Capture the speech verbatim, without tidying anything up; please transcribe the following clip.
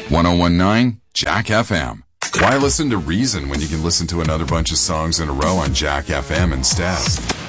ten nineteen Jack F M. Why listen to Reason when you can listen to another bunch of songs in a row on Jack F M instead?